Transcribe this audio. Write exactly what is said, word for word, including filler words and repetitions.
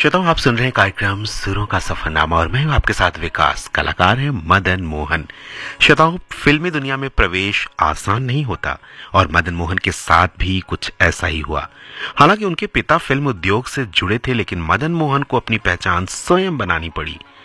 श्रोताओं, आप सुन रहे हैं कार्यक्रम सुरों का सफरनामा और मैं हूं आपके साथ विकास। कलाकार है मदन मोहन। श्रोताओं, फिल्मी दुनिया में प्रवेश आसान नहीं होता और मदन मोहन के साथ भी कुछ ऐसा ही हुआ। हालांकि उनके पिता फिल्म उद्योग से जुड़े थे, लेकिन मदन मोहन को अपनी पहचान स्वयं बनानी पड़ी।